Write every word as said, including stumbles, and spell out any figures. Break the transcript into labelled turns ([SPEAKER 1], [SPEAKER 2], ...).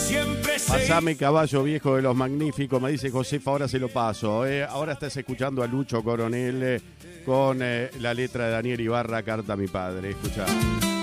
[SPEAKER 1] siempre se...
[SPEAKER 2] Pasame Caballo Viejo de los Magníficos, me dice Josefa, ahora se lo paso. Eh. Ahora estás escuchando a Lucho Coronel eh, con eh, la letra de Daniel Ibarra, Carta a mi padre. Escuchá.